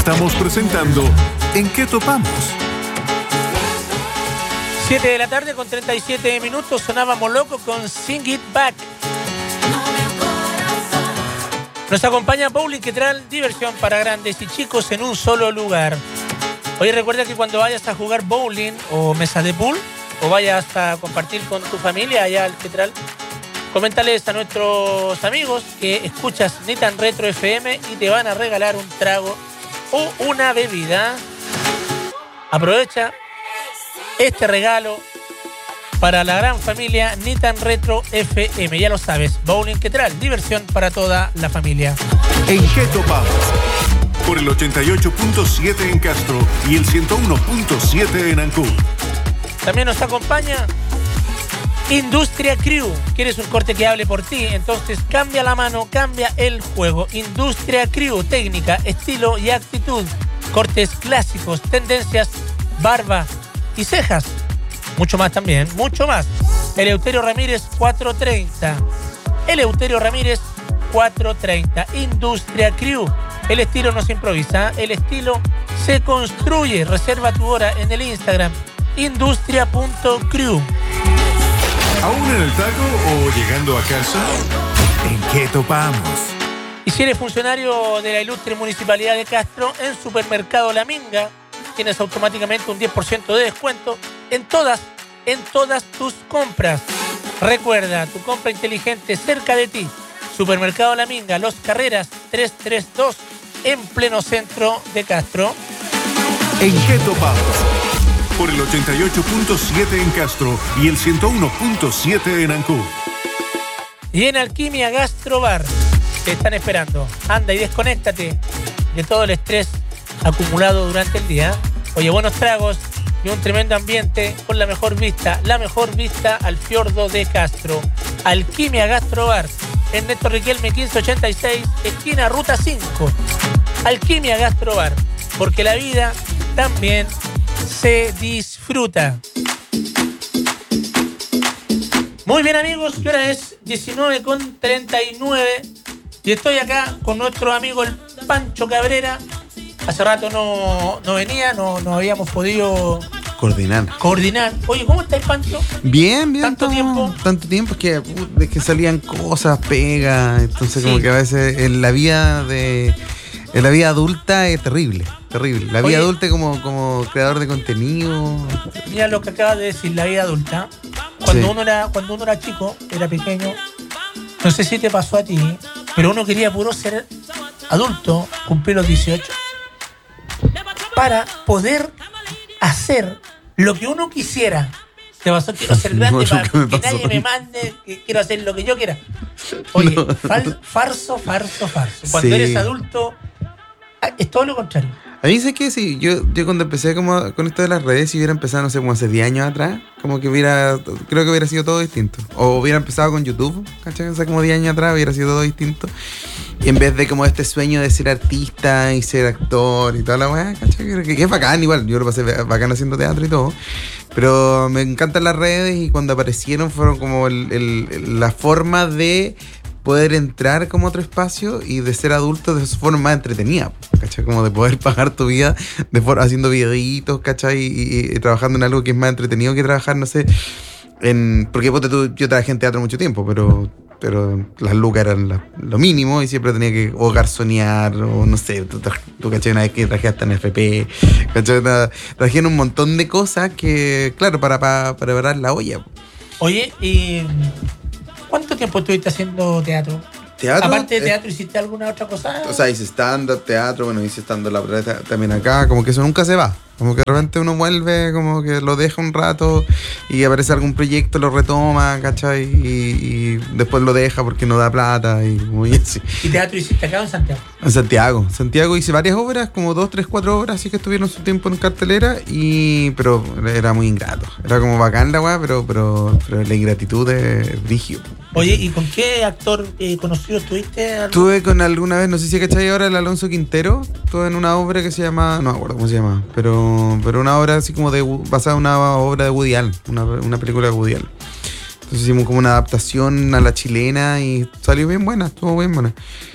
Estamos presentando ¿En qué topamos? 7 de la tarde con 37 minutos. Sonábamos loco con Sing It Back. Nos acompaña Bowling, que trae diversión para grandes y chicos en un solo lugar. Oye, recuerda que cuando vayas a jugar bowling o mesa de pool, o vayas a compartir con tu familia allá al Quetral, coméntales a nuestros amigos que escuchas Nitan Retro FM y te van a regalar un trago o una bebida. Aprovecha este regalo para la gran familia Nitan Retro FM. Ya lo sabes, Bowling Quetral, diversión para toda la familia. ¿En qué topamos? Por el 88.7 en Castro y el 101.7 en Ancud. También nos acompaña Industria Crew. ¿Quieres un corte que hable por ti? Entonces cambia la mano, cambia el juego. Industria Crew, técnica, estilo y actitud. Cortes clásicos, tendencias, barba y cejas. Mucho más también, mucho más. Eleuterio Ramírez 430. Eleuterio Ramírez 430. Industria Crew. El estilo no se improvisa, el estilo se construye. Reserva tu hora en el Instagram industria.crew. ¿Aún en el taco o llegando a casa? ¿En qué topamos? Y si eres funcionario de la ilustre Municipalidad de Castro, en Supermercado La Minga tienes automáticamente un 10% de descuento en todas tus compras. Recuerda, tu compra inteligente cerca de ti. Supermercado La Minga, Los Carreras 332, en pleno centro de Castro. ¿En qué topamos? Por el 88.7 en Castro y el 101.7 en Ancud. Y en Alquimia Gastrobar te están esperando. Anda y desconéctate de todo el estrés acumulado durante el día. Oye, buenos tragos y un tremendo ambiente con la mejor vista al fiordo de Castro. Alquimia Gastrobar, en Néstor Riquelme 1586, esquina Ruta 5. Alquimia Gastrobar, porque la vida también se disfruta. Muy bien, amigos, que ahora es 19:39 y estoy acá con nuestro amigo el Pancho Cabrera. Hace rato no venía, no habíamos podido coordinar. Oye, ¿cómo estáis, Pancho? Bien. ¿Tanto tiempo? Tanto tiempo es que salían cosas, pega. Entonces, sí. Como que a veces en la vida adulta es terrible. La vida adulta como creador de contenido. Mira lo que acabas de decir, la vida adulta. Cuando uno era chico, era pequeño, no sé si te pasó a ti, pero uno quería puro ser adulto, cumplir los 18, para poder hacer lo que uno quisiera. Te pasó, quiero ser grande para que nadie me mande, quiero hacer lo que yo quiera. Oye, farso. Cuando eres adulto, es todo lo contrario. A mí sé que sí, yo cuando empecé como con esto de las redes, si hubiera empezado, no sé, como hace 10 años atrás, como que creo que hubiera sido todo distinto. O hubiera empezado con YouTube, ¿cachai? O sea, como 10 años atrás hubiera sido todo distinto. Y en vez de como este sueño de ser artista y ser actor y toda la weá, ¿cachai? Que es bacán igual, yo lo pasé bacán haciendo teatro y todo. Pero me encantan las redes y cuando aparecieron fueron como la forma de poder entrar como a otro espacio y de ser adulto de su forma más entretenida, ¿cachai? Como de poder pagar tu vida haciendo videitos, ¿cachai? Y trabajando en algo que es más entretenido que trabajar, no sé, porque yo trabajé en teatro mucho tiempo, pero las lucas eran lo mínimo y siempre tenía que o garzonear o no sé, tú ¿cachai? Una vez que trabajé hasta en FP, ¿cachai? Trabajé en un montón de cosas que, claro, para preparar la olla. Oye, y ¿cuánto tiempo estuviste haciendo teatro? Aparte de teatro, ¿hiciste alguna otra cosa? O sea, hice stand-up, teatro, hice stand-up también acá, como que eso nunca se va. Como que de repente uno vuelve, como que lo deja un rato y aparece algún proyecto, lo retoma, ¿cachai? Y después lo deja porque no da plata y muy así. ¿Y teatro hiciste acá o en Santiago? En Santiago hice varias obras, como 2, 3, 4 obras, así que estuvieron su tiempo en cartelera, pero era muy ingrato. Era como bacán la weá, pero la ingratitud es brígido. Oye, ¿y con qué actor conocido estuviste? Estuve con alguna vez, no sé si cachai ahora, el Alonso Quintero. Estuve en una obra que se llama, no me acuerdo cómo se llama, pero una obra así como basada en una obra de Woody Allen, una película de Woody Allen. Entonces hicimos como una adaptación a la chilena y salió bien buena, estuvo bien buena.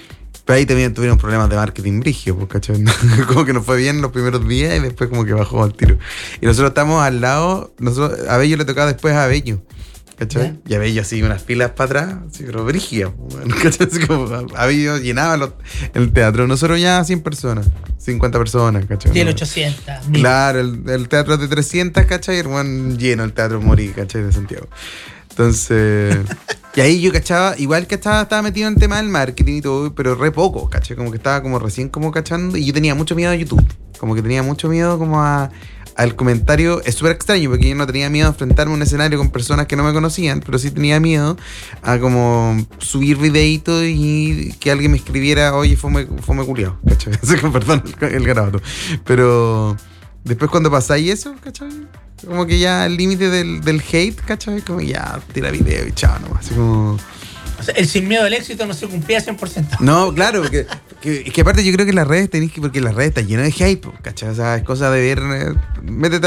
Pero ahí también tuvieron problemas de marketing brigio, pues, ¿cachai? Como que nos fue bien los primeros días y después como que bajó al tiro. Y nosotros estamos al lado, a Bello le tocaba después a Bello, ¿cachai? Y a Bello así unas filas para atrás, así, pero brígidas, ¿cachai? Así como a Bello llenaba el teatro. Nosotros ya 100 personas, 50 personas, ¿cachai? Y el 800. Claro, el teatro es de 300, ¿cachai? Y el lleno el teatro Morí, ¿cachai? De Santiago. Entonces, y ahí yo cachaba, igual que estaba metido en el tema del marketing y todo, pero re poco, ¿cachai? Como que estaba como recién como cachando y yo tenía mucho miedo a YouTube. Como que tenía mucho miedo como al comentario. Es súper extraño porque yo no tenía miedo a enfrentarme a un escenario con personas que no me conocían, pero sí tenía miedo a como subir videitos y que alguien me escribiera, oye, fome culiao, ¿cachai? Perdón el garabato. Pero después cuando pasáis eso, ¿cachai? Como que ya el límite del hate, ¿cachai? Como ya tira video y chao nomás. Así como... O sea, el sin miedo al éxito no se cumplía 100%. No, claro, porque que aparte yo creo que las redes tenéis que... Porque las redes están llenas de hate, ¿cachai? O sea, es cosa de ver... Métete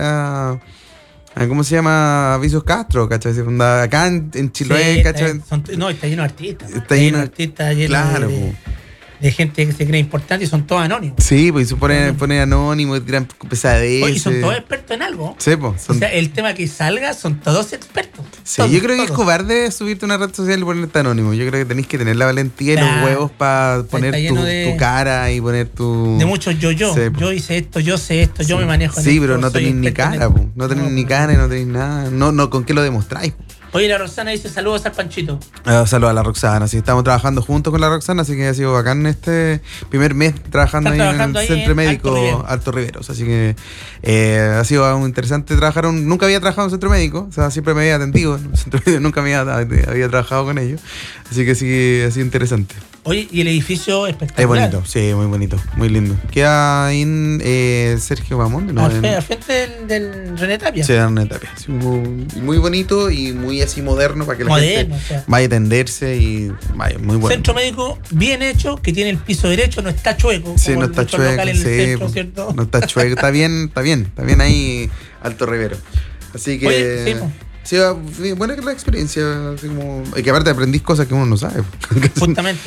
a ¿cómo se llama? Avisos Castro, ¿cachai? Acá en Chiloé, sí, ¿cachai? Está lleno de artistas. Está lleno de artistas, lleno claro, de gente que se cree importante y son todos anónimos. Sí, pues se ponen anónimos, tiran pesadeces. Oye, y son todos expertos en algo. Sí, pues. O sea, el tema que salga son todos expertos. Sí, todos, yo creo que es cobarde subirte a una red social y ponerte anónimo. Yo creo que tenés que tener la valentía y los huevos para poner tu cara y poner tu... De muchos yo. Sí, yo hice esto, yo sé esto, yo me manejo en esto. Sí, pero no tenés ni cara, po. No tenés ni cara y no tenés nada. No, ¿con qué lo demostráis? Oye, la Roxana dice saludos al Panchito. Saludos a la Roxana, sí, estamos trabajando juntos con la Roxana, así que ha sido bacán este primer mes trabajando ahí en el Centro Médico Alto Riveros, así que ha sido muy interesante trabajar. Nunca había trabajado en un centro médico, o sea, siempre me había atendido en un centro médico, nunca había trabajado con ellos, así que sí, ha sido interesante. Oye, y el edificio espectacular. Es bonito, sí, muy bonito, muy lindo. Queda en Sergio Bamón, ¿no? Al frente del René Tapia. Sí, René Tapia. Sí, muy bonito y muy así moderno para que la gente vaya a atenderse y vaya, muy bueno. Centro médico bien hecho, que tiene el piso derecho, no está chueco. Sí, no está chueco, sí, centro, ¿cierto? No está chueco, está bien ahí Alto Rivero. Así que... Oye, sí, buena que la experiencia, así como, y que aparte aprendís cosas que uno no sabe. Justamente.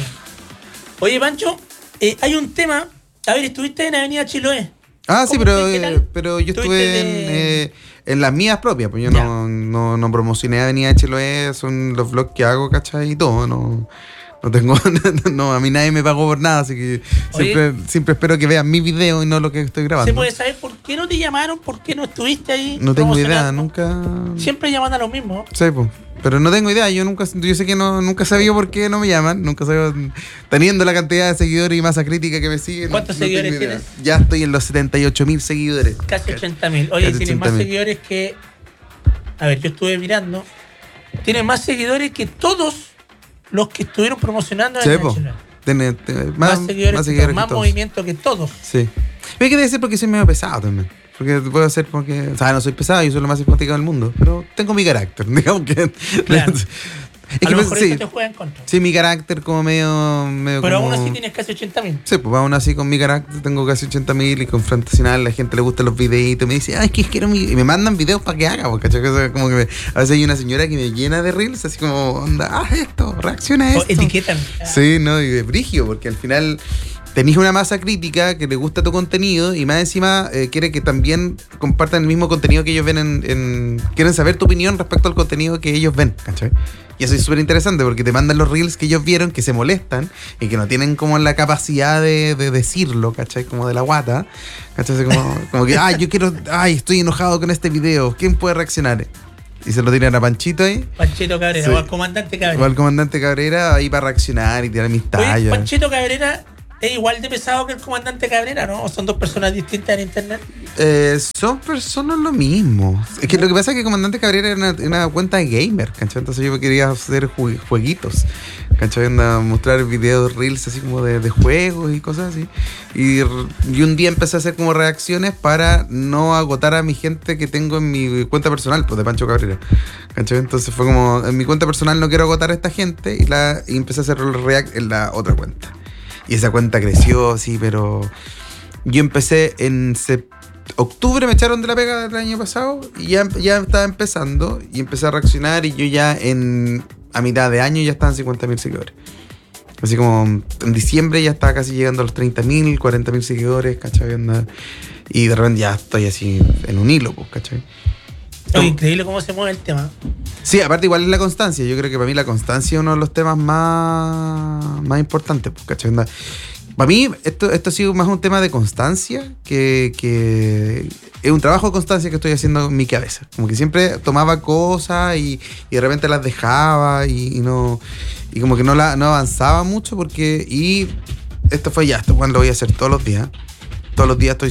Oye, Pancho, hay un tema. A ver, estuviste en Avenida Chiloé. Ah, sí, pero yo estuve en las mías propias, pues yo no promocioné Avenida Chiloé, son los vlogs que hago, ¿cachai? Y todo, no tengo, a mí nadie me pagó por nada, así que siempre espero que vean mi video y no lo que estoy grabando. ¿Se puede saber por qué no te llamaron? ¿Por qué no estuviste ahí? No tengo idea, nunca... Siempre llaman a los mismos. Sí, pues. Pero no tengo idea, yo sé que nunca sabía por qué no me llaman, nunca sabía, teniendo la cantidad de seguidores y masa crítica que me siguen. ¿Cuántos seguidores tienes? Ya estoy en los 78.000 seguidores. Casi 80.000. Oye, tienes más seguidores que... A ver, yo estuve mirando. Tienes más seguidores que todos los que estuvieron promocionando en más seguidores, más movimiento que todos. Sí. Pero que debe ser porque soy medio pesado también. Porque puedo hacer porque... O sea, no soy pesado, yo soy lo más simpático del mundo. Pero tengo mi carácter, digamos que... Claro. A lo mejor eso te juega en contra. Sí, mi carácter como medio pero como... aún así tienes casi 80.000. Sí, pues aún así con mi carácter tengo casi 80.000 y confrontacional, la gente le gustan los videitos, me dice, ay, que quiero mi... Y me mandan videos para que haga, porque como que a veces hay una señora que me llena de reels, así como, onda, haz esto, reacciona a esto. Etiquetan. Sí, no, y de brigio, porque al final... Tenés una masa crítica que le gusta tu contenido y más encima quiere que también compartan el mismo contenido que ellos ven quieren saber tu opinión respecto al contenido que ellos ven, ¿cachai? Y eso es súper interesante porque te mandan los reels que ellos vieron, que se molestan y que no tienen como la capacidad de decirlo, ¿cachai? Como de la guata, ¿cachai? Como que, estoy enojado con este video, ¿quién puede reaccionar? Y se lo tiran a Panchito ahí. Panchito Cabrera, sí. O al comandante Cabrera. O al comandante Cabrera ahí para reaccionar y tirar mis tallas. Oye, Panchito Cabrera... ¿Es igual de pesado que el comandante Cabrera, no? ¿O son dos personas distintas en internet? Son personas lo mismo. Es que lo que pasa es que el comandante Cabrera era una cuenta de gamer, ¿cachai? Entonces yo quería hacer jueguitos, ¿cachai? Mostrar videos, reels así como de juegos y cosas así. Y un día empecé a hacer como reacciones para no agotar a mi gente que tengo en mi cuenta personal, pues de Pancho Cabrera, ¿cachai? Entonces fue como, en mi cuenta personal no quiero agotar a esta gente y empecé a hacer react en la otra cuenta. Y esa cuenta creció, sí, pero yo empecé en octubre, me echaron de la pega del año pasado y ya estaba empezando y empecé a reaccionar y yo ya a mitad de año ya estaban 50.000 seguidores. Así como en diciembre ya estaba casi llegando a los 30.000, 40.000 seguidores, ¿cachai? Y de repente ya estoy así en un hilo, pues, ¿cachai? Es increíble cómo se mueve el tema. Sí, aparte igual es la constancia. Yo creo que para mí la constancia es uno de los temas más importantes, pues, ¿cachai? Para mí esto ha sido más un tema de constancia que es un trabajo de constancia que estoy haciendo en mi cabeza. Como que siempre tomaba cosas y de repente las dejaba y como que no avanzaba mucho y esto fue ya, esto lo voy a hacer todos los días. Todos los días.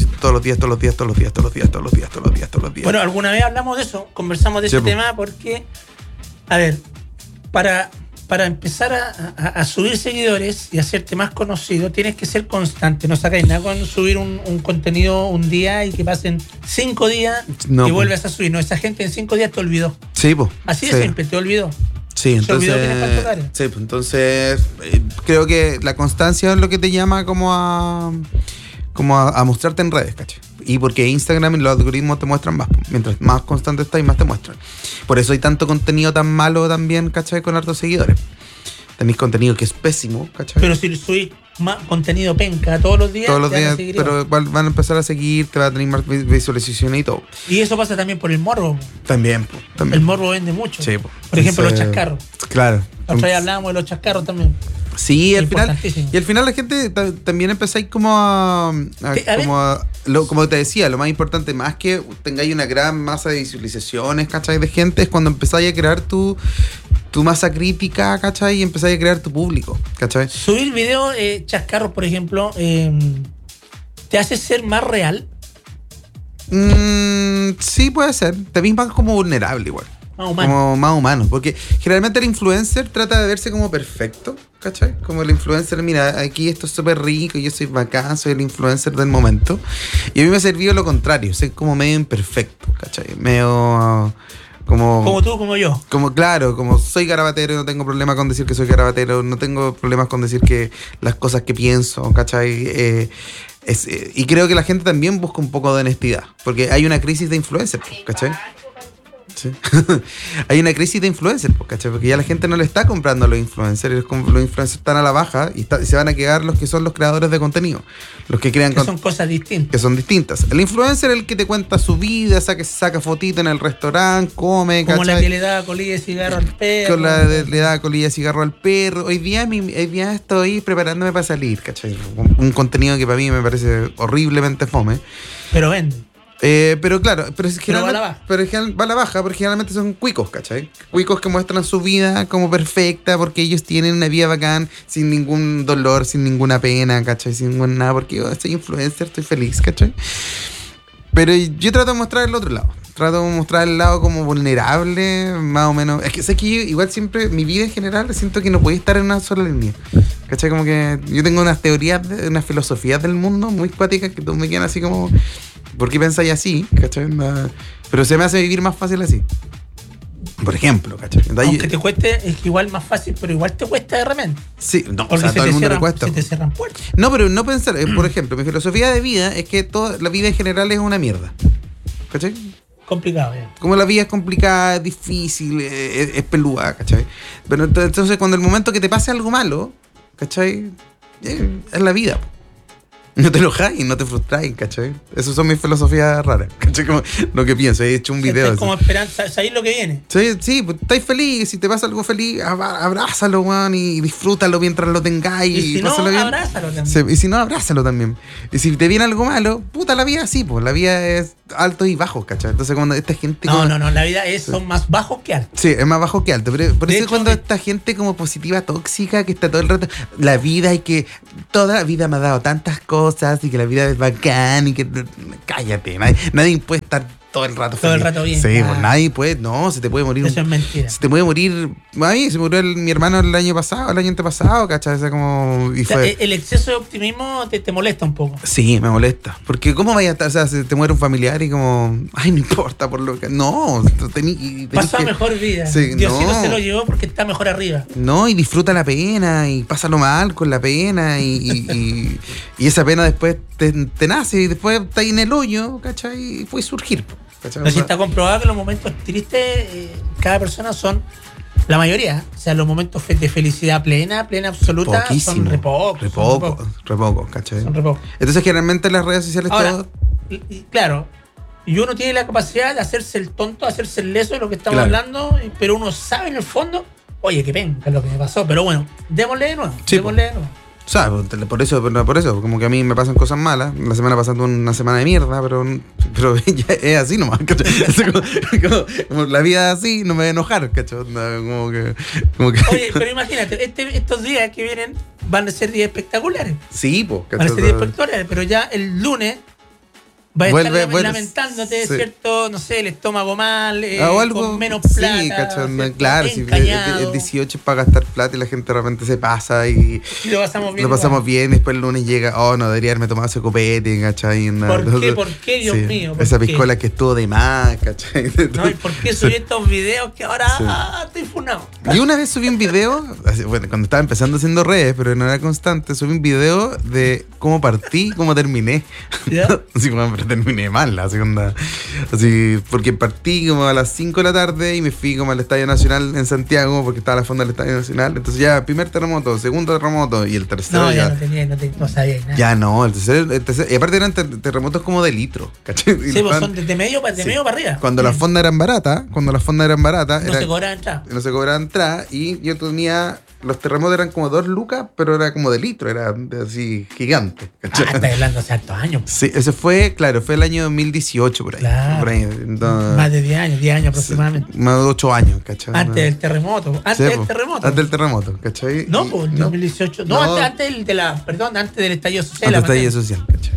Bueno, alguna vez hablamos de eso, conversamos de ese tema porque, a ver, para empezar a subir seguidores y hacerte más conocido, tienes que ser constante. No sacáis nada con subir un contenido un día y que pasen 5 días y vuelves a subir. No, esa gente en 5 días te olvidó. Sí, pues. Así de siempre, te olvidó. Sí, entonces creo que la constancia es lo que te llama como a mostrarte en redes, ¿cachai? Y porque Instagram y los algoritmos te muestran más. Mientras más constante estás, más te muestran. Por eso hay tanto contenido tan malo también, ¿cachai? Con hartos seguidores. Tenéis contenido que es pésimo, ¿cachai? Pero si subís más contenido penca todos los días, pero van a empezar a seguir, te va a tener más visualizaciones y todo. Y eso pasa también por el morbo. También. El morbo vende mucho. Sí, por ejemplo, los chascarros. Claro. Otra vez hablábamos de los chascarros también. Sí, al final la gente también empezáis como como te decía, lo más importante, más que tengáis una gran masa de visualizaciones, ¿cachai? De gente, es cuando empezáis a crear tu masa crítica, ¿cachai? Y empezáis a crear tu público, ¿cachai? Subir videos chascarros, por ejemplo, ¿te hace ser más real? Sí, puede ser. Te ves más como vulnerable igual. Como más humano, porque generalmente el influencer trata de verse como perfecto, ¿cachai? Como el influencer, mira, aquí esto es súper rico, yo soy bacán, soy el influencer del momento. Y a mí me ha servido lo contrario, soy como medio imperfecto, ¿cachai? Medio como tú, como yo. Como soy garabatero, no tengo problema con decir que soy garabatero, no tengo problemas con decir que las cosas que pienso, ¿cachai? Y creo que la gente también busca un poco de honestidad, porque hay una crisis de influencer, ¿cachai? Sí. Hay una crisis de influencers, ¿cachai? Porque ya la gente no le está comprando a los influencers. Los influencers están a la baja y se van a quedar los que son los creadores de contenido, los que crean que son cosas distintas. Que son distintas. El influencer es el que te cuenta su vida, saca fotito en el restaurante, come, como ¿cachai? la que le da colilla de cigarro al perro. Le da colilla de cigarro al perro. Hoy día estoy preparándome para salir, ¿cachai? Un contenido que para mí me parece horriblemente fome. Pero vende. Pero claro, va a la baja. Va a la baja, porque generalmente son cuicos, ¿cachai? Cuicos que muestran su vida como perfecta porque ellos tienen una vida bacán, sin ningún dolor, sin ninguna pena, ¿cachai? Sin ningún nada, porque yo soy influencer, estoy feliz, ¿cachai? Pero yo trato de mostrar el otro lado. Trato de mostrar el lado como vulnerable, más o menos. Es que sé que yo, igual siempre, mi vida en general, siento que no puede estar en una sola línea. ¿Cachai? Como que yo tengo unas teorías, unas filosofías del mundo muy cuáticas que todos me quedan así como... ¿Por qué pensáis así? ¿Cachai? Pero se me hace vivir más fácil así. Por ejemplo, ¿cachai? Aunque te cueste, es que igual más fácil, pero igual te cuesta de repente. Sí, no, porque todo el mundo le cuesta. Se te cierran puertas. No, pero no pensar, por ejemplo, mi filosofía de vida es que toda la vida en general es una mierda. ¿Cachai? Complicado, Como la vida es complicada, es difícil, es peluda, ¿cachai? Pero entonces cuando el momento que te pase algo malo, ¿cachai? Es la vida. No te enojáis, no te frustráis, ¿cachai? Esas son mis filosofías raras, ¿cachai? Como lo que pienso, he hecho un video. Es como esperanza, ¿sabéis lo que viene? Sí, pues estáis feliz, si te pasa algo feliz, abrázalo, weón, y disfrútalo mientras lo tengáis. Y si no, abrázalo también. Sí, y si no, abrázalo también. Y si te viene algo malo, puta, la vida sí, pues la vida es altos y bajos, ¿cachai? Entonces cuando esta gente... No, la vida son más bajos que altos. Sí, es más bajo que alto, pero por eso cuando esta gente como positiva, tóxica, que está todo el rato, la vida y que toda la vida me ha dado tantas cosas y que la vida es bacán y que... Cállate, nadie puede estar todo el rato feliz. Todo el rato bien. Sí, pues nadie puede, no, se te puede morir. Eso es mentira. Se te puede morir, a mí se murió mi hermano el año antepasado, ¿cachai? O sea, como... Y fue... El exceso de optimismo te molesta un poco. Sí, me molesta, porque ¿cómo vaya a estar? O sea, se te muere un familiar y como, ay, no importa por lo que... No, pasó a mejor vida. Sí, Diosito se lo llevó porque está mejor arriba. No, y disfruta la pena y pásalo mal con la pena y esa pena después te nace y después está ahí en el hoyo, ¿cachai? Y puede surgir, ¿cachai? Pero si está comprobado que los momentos tristes, cada persona son La mayoría, o sea, los momentos de felicidad plena absoluta, Poquísimo. son re pocos. Re poco, ¿cachai? Son re pocos. Entonces, generalmente en las redes sociales Ahora, todo... claro, y uno tiene la capacidad de hacerse el tonto, de hacerse el leso de lo que estamos Claro. hablando, pero uno sabe en el fondo, oye, qué penca lo que me pasó, pero bueno, démosle de nuevo, Sí, démosle de nuevo. O sea, por eso, como que a mí me pasan cosas malas. La semana pasando una semana de mierda, pero ya es así nomás, ¿cachai? Es como la vida es así, no me voy a enojar, ¿cachai? Como que... Oye, pero imagínate, estos días que vienen van a ser días espectaculares. Sí, pues, Van a ser días espectaculares, pero ya el lunes va a estar lamentándote, sí. ¿cierto? No sé, el estómago mal, o algo, con menos plata. sí, ¿cachai? ¿cierto? Claro, si Encañado. el 18 es para gastar plata y la gente de repente se pasa y Lo pasamos bien. lo pasamos igual. bien, después el lunes llega, no, debería haberme tomado ese copete, ¿cachai? ¿Por qué, Dios mío? ¿Por esa qué? piscola que estuvo de más, ¿cachai? No, ¿y por qué subí estos videos que ahora Sí. estoy funado? Y una vez subí un video, bueno, cuando estaba empezando haciendo redes, pero no era constante, subí un video de cómo partí, cómo terminé. ¿Ya? Así como, pero terminé mal, así onda. Así, porque partí como a las 5 de la tarde y me fui como al Estadio Nacional en Santiago, porque estaba la fonda del Estadio Nacional. Entonces ya, primer terremoto, segundo terremoto y el tercero No, ya ya. no sabía nada. Ya no, el tercero, y aparte eran terremotos como de litro, ¿cachai? Y Sí, pues estaban- son de medio para arriba. Cuando las fondas eran baratas, no era- se cobran entrada. no se cobraba entrada y yo tenía, los terremotos eran como 2 lucas, pero era como de litro, era así gigante, ¿cachai? Está hablando hace hartos años. Sí, ese fue, claro, fue el año 2018 por ahí. Claro. Por ahí, entonces, Más de 10 años aproximadamente. más de 8 años, ¿cachai? Antes del terremoto. Sí, Antes del po, terremoto. Antes del terremoto, ¿cachai? No, Y- pues 2018. No, antes antes del estallido social. Antes la del estallido pandemia. social, ¿cachai?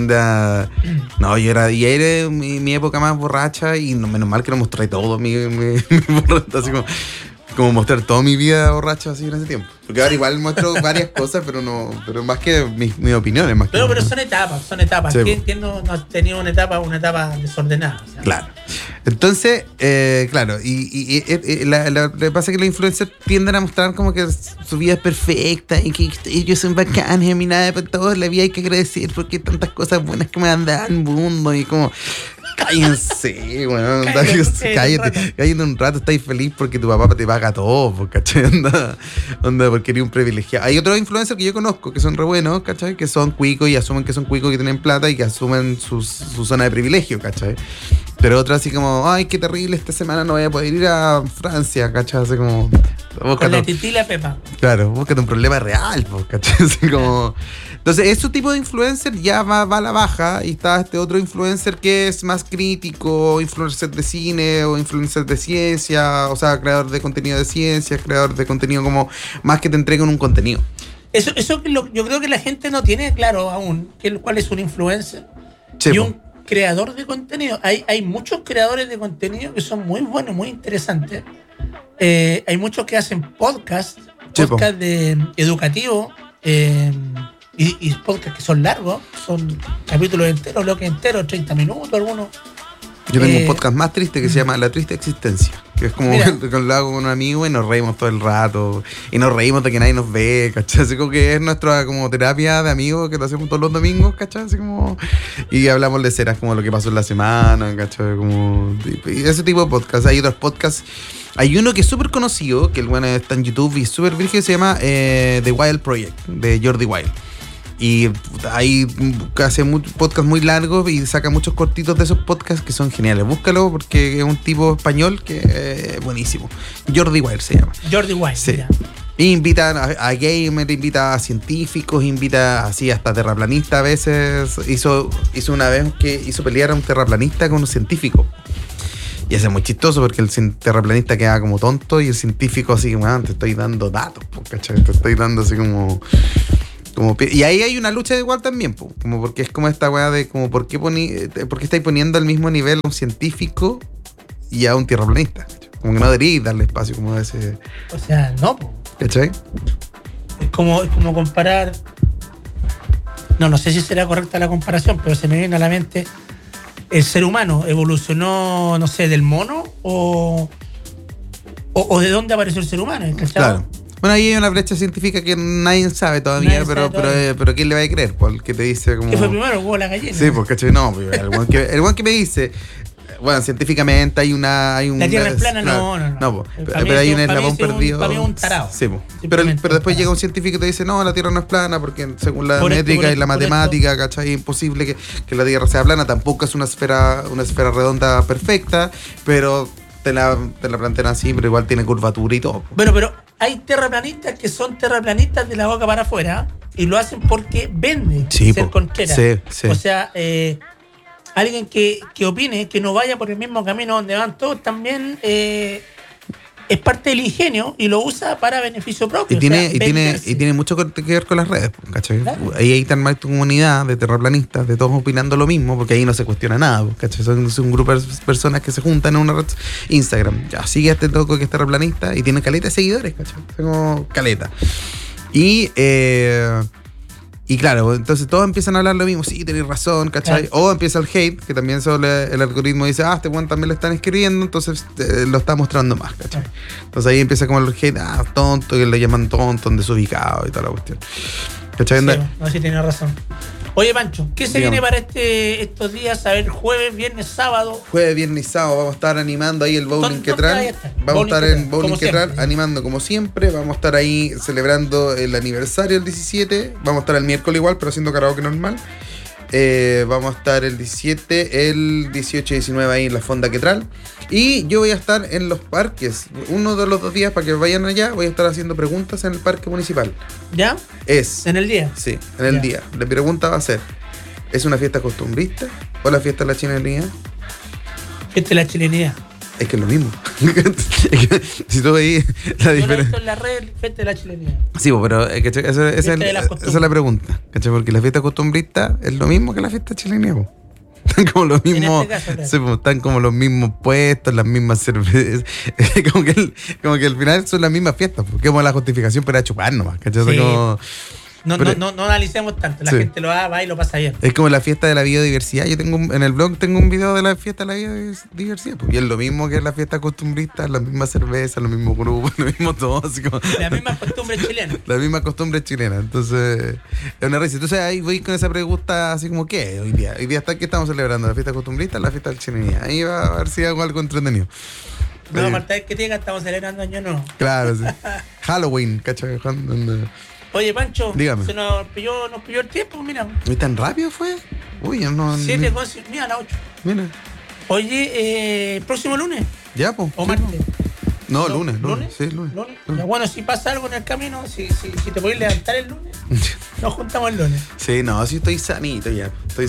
No, yo era mi época más borracha y menos mal que no mostré todo mi borracha, así como mostrar toda mi vida borracha así en ese tiempo. Porque ahora igual muestro varias cosas, pero más que mis opiniones, más que Pero son etapas. Sí, ¿Quién no ha tenido una etapa desordenada? O sea, Claro. Entonces, claro, y lo que pasa es que los influencers tienden a mostrar como que su vida es perfecta y que ellos son bacanes, a mí nada, pero toda la vida hay que agradecer porque hay tantas cosas buenas que me han dado el mundo y como... Cállense, weón. Cállate un rato, estáis feliz porque tu papá te paga todo, pues, ¿cachai? Onda, porque eres un privilegiado. Hay otros influencers que yo conozco que son re buenos, ¿cachai? Que son cuicos y asumen que son cuicos, que tienen plata y que asumen su zona de privilegio, ¿cachai? Pero otros así como, ay, qué terrible, esta semana no voy a poder ir a Francia, ¿cachai? Así como... con la titila Pepa. Claro, búscate un problema real, pues, ¿cachai? Así como... Entonces, ese tipo de influencer ya va a la baja y está este otro influencer que es más crítico, influencer de cine o influencer de ciencia, o sea, creador de contenido de ciencia, creador de contenido como más que te entreguen un contenido. Eso yo creo que la gente no tiene claro aún cuál es un influencer Sí, y po. un creador de contenido. Hay muchos creadores de contenido que son muy buenos, muy interesantes. Hay muchos que hacen podcast Sí, po. educativos. Y podcasts que son largos, son capítulos enteros, bloques enteros, 30 minutos algunos. Yo tengo un podcast más triste que se llama La Triste Existencia, que es como Mira. que lo hago con un amigo y nos reímos todo el rato y nos reímos de que nadie nos ve, ¿cachai? Así como que es nuestra como terapia de amigos que lo hacemos todos los domingos, ¿cachai? Así como, y hablamos de ceras como lo que pasó en la semana, ¿cachai? Como, y ese tipo de podcast. Hay otros podcasts. Hay uno que es súper conocido, que el bueno está en YouTube y es súper virgen, se llama The Wild Project, de Jordi Wild. Y ahí hace podcasts muy largos y saca muchos cortitos de esos podcasts que son geniales. Búscalo porque es un tipo español que es buenísimo. Jordi Wild se llama. Jordi Wild. Sí. Mira. Y invita a gamers, invita a científicos, invita así hasta terraplanistas a veces. Hizo una vez que hizo pelear a un terraplanista con un científico. Y eso es muy chistoso porque el terraplanista queda como tonto y el científico así como, te estoy dando datos, ¿cachai? Te estoy dando así como... Y ahí hay una lucha igual también, como porque es como esta weá de como ¿por qué estáis poniendo al mismo nivel a un científico y a un tierraplanista? Como que no deberíais darle espacio como a ese... O sea, no, po. ¿Cachai? Es como comparar. No sé si será correcta la comparación, pero se me viene a la mente. El ser humano evolucionó, no sé, del mono o de dónde apareció el ser humano, ¿cachai? Claro. Bueno, ahí hay una brecha científica que nadie sabe todavía, Nadie sabe todavía. pero ¿quién le va a creer? Porque te dice como... ¿Qué fue primero, el huevo o la gallina? Sí, pues, ¿cachai? No, el guan que me dice, bueno, científicamente hay un... La Tierra es plana, no. No, pero hay un eslabón perdido. Para mí es un tarado. Sí, pero después llega un científico y te dice, no, la Tierra no es plana, porque según la métrica y la matemática, ¿cachai? Es imposible que la Tierra sea plana. Tampoco es una esfera redonda perfecta, pero te la plantean así, pero igual tiene curvatura y todo. Bueno, pero hay terraplanistas que son terraplanistas de la boca para afuera y lo hacen porque vende ser Contreras. Sí. O sea, alguien que opine que no vaya por el mismo camino donde van todos también es parte del ingenio y lo usa para beneficio propio. Y tiene mucho que ver con las redes, ¿cachai? Claro. Ahí está más tu comunidad de terraplanistas, de todos opinando lo mismo, porque ahí no se cuestiona nada, ¿cachai? Son un grupo de personas que se juntan en una red Instagram. Ya, sigue a este loco que es terraplanista y tiene caleta de seguidores, ¿cachai? Tengo caleta. Y claro, entonces todos empiezan a hablar lo mismo, sí, tenés razón, ¿cachai? Claro. O empieza el hate, que también el algoritmo dice, este bueno también le están escribiendo, entonces lo está mostrando más, ¿cachai? Claro. Entonces ahí empieza como el hate, tonto, que le llaman tonto, desubicado y toda la cuestión. ¿Cachai? Sí, no, sí tiene razón. Oye, Pancho, ¿qué se viene para estos días? A ver, jueves, viernes, sábado. Jueves, viernes y sábado vamos a estar animando ahí el Bowling Quetral. Vamos a estar en Bowling Quetral animando como siempre. Vamos a estar ahí celebrando el aniversario el 17. Vamos a estar el miércoles igual, pero haciendo karaoke normal. Vamos a estar el 17, el 18 y 19 ahí en la Fonda Quetral. Y yo voy a estar en los parques. Uno de los 2 días para que vayan allá. Voy a estar haciendo preguntas en el parque municipal. ¿Ya? ¿En el día? Sí, en el día. La pregunta va a ser, ¿es una fiesta costumbrista o la fiesta de la chilenidad? Fiesta de la chilenidad. Es que es lo mismo. Si tú veis la diferencia. En la red, fiesta de la chilenidad. Sí, pero esa es la pregunta. ¿Cachai? Porque la fiesta costumbrista es lo mismo que la fiesta chilenidad. Están como los mismos. Están como los mismos puestos, las mismas cervezas. como que al final son las mismas fiestas. Porque es como la justificación para chupar nomás. ¿Cachai? Sí. No analicemos tanto, la gente lo va y lo pasa bien. Es como la fiesta de la biodiversidad. Yo en el blog tengo un video de la fiesta de la biodiversidad, y es lo mismo que la fiesta costumbrista, la misma cerveza, los mismos grupos, lo mismo todo. Así como la misma costumbre chilena. La misma costumbre chilena. Entonces, es una risa. Entonces ahí voy con esa pregunta así como, ¿qué hoy día? Hoy día está que estamos celebrando la fiesta costumbrista, la fiesta del chilenía. Ahí va a ver si hago algo entretenido. No, aparte de que diga, estamos celebrando año nuevo. Claro, sí. Halloween, ¿cachai? Oye, Pancho, dígame. Nos pilló el tiempo, mira. ¿Y tan rápido fue? Uy, no. 7, mira, a las 8. Mira. Oye, próximo lunes. Ya, pues. ¿O martes? No, lunes. Sí, lunes. Ya, bueno, si pasa algo en el camino, si te podés levantar el lunes, nos juntamos el lunes. Sí, no, sí estoy sanito ya.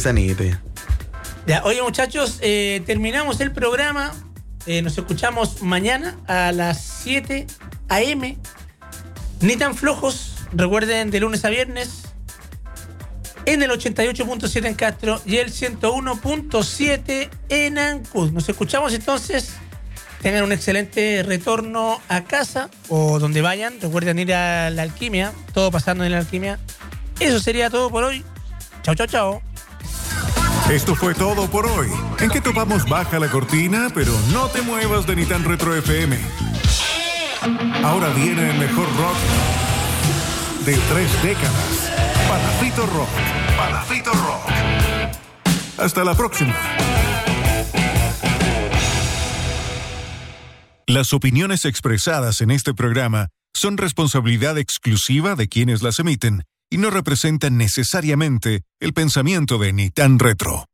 Ya, oye, muchachos, terminamos el programa. Nos escuchamos mañana a las 7 a.m. Ni tan flojos. Recuerden, de lunes a viernes en el 88.7 en Castro y el 101.7 en Ancud. Nos escuchamos entonces. Tengan un excelente retorno a casa o donde vayan. Recuerden ir a la Alquimia. Todo pasando en la Alquimia. Eso sería todo por hoy. Chao. Esto fue todo por hoy. ¿En qué topamos? Baja la cortina, pero no te muevas de Ni Tan Retro FM. Ahora viene el mejor rock de 3 décadas. Palafito Rock. Hasta la próxima. Las opiniones expresadas en este programa son responsabilidad exclusiva de quienes las emiten y no representan necesariamente el pensamiento de Ni Tan Retro.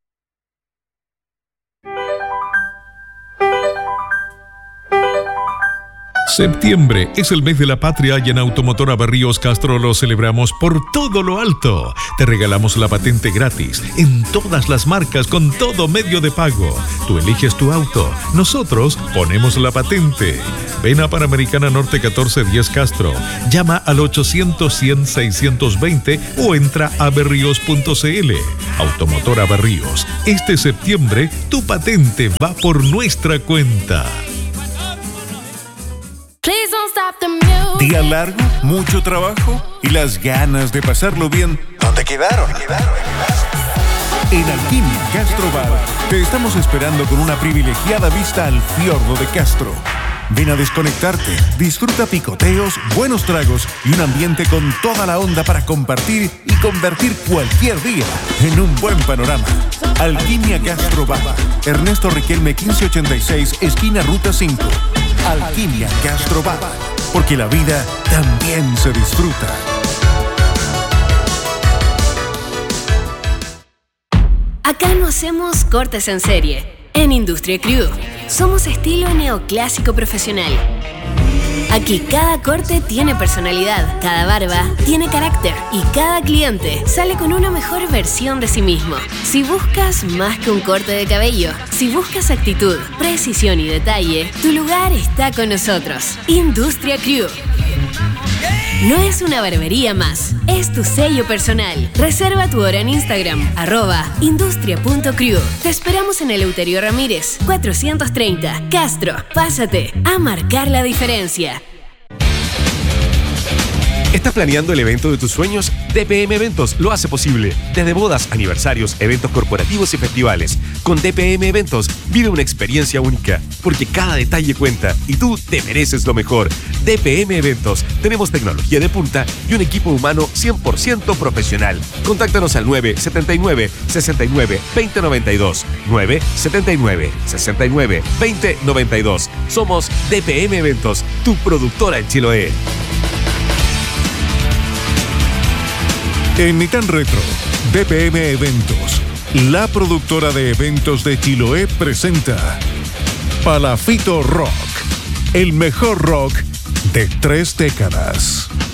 Septiembre es el mes de la patria y en Automotora Berríos Castro lo celebramos por todo lo alto. Te regalamos la patente gratis en todas las marcas con todo medio de pago. Tú eliges tu auto, nosotros ponemos la patente. Ven a Panamericana Norte 1410 Castro. Llama al 800-100-620 o entra a berríos.cl. Automotora Berríos. Este septiembre tu patente va por nuestra cuenta. Día largo, mucho trabajo y las ganas de pasarlo bien. ¿Dónde quedaron? En Alquimia Castro Bar te estamos esperando con una privilegiada vista al fiordo de Castro. Ven a desconectarte, disfruta picoteos, buenos tragos y un ambiente con toda la onda para compartir y convertir cualquier día en un buen panorama. Alquimia Gastro Bar, Ernesto Riquelme 1586, esquina Ruta 5. Alquimia Gastro Bar, porque la vida también se disfruta. Acá no hacemos cortes en serie. En Industria Crew, somos estilo neoclásico profesional. Aquí cada corte tiene personalidad, cada barba tiene carácter y cada cliente sale con una mejor versión de sí mismo. Si buscas más que un corte de cabello, si buscas actitud, precisión y detalle, tu lugar está con nosotros. Industria Crew. No es una barbería más, es tu sello personal. Reserva tu hora en Instagram, @industria.crew. Te esperamos en Eleuterio Ramírez, 430, Castro. Pásate a marcar la diferencia. ¿Estás planeando el evento de tus sueños? DPM Eventos lo hace posible. Desde bodas, aniversarios, eventos corporativos y festivales. Con DPM Eventos vive una experiencia única, porque cada detalle cuenta y tú te mereces lo mejor. DPM Eventos. Tenemos tecnología de punta y un equipo humano 100% profesional. Contáctanos al 979 69 2092. 979 69 2092. Somos DPM Eventos, tu productora en Chiloé. En Nitan Retro, DPM Eventos, la productora de eventos de Chiloé, presenta Palafito Rock, el mejor rock de 3 décadas.